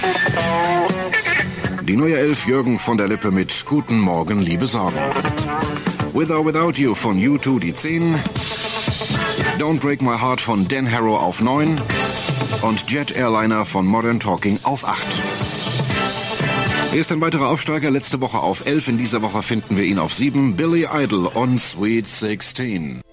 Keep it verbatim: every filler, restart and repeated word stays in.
Die neue Elf Jürgen von der Lippe mit Guten Morgen, liebe Sorgen. With or Without You von U zwei die zehn. Don't Break My Heart von Dan Harrow auf neun. Und Jet Airliner von Modern Talking auf acht. Hier ist ein weiterer Aufsteiger, letzte Woche auf elf. In dieser Woche finden wir ihn auf sieben. Billy Idol on Sweet sixteen.